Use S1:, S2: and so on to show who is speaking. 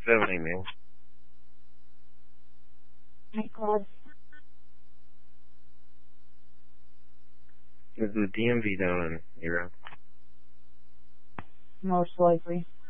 S1: Philly, man.
S2: My God.
S1: Is the DMV down in Europe?
S2: Most likely.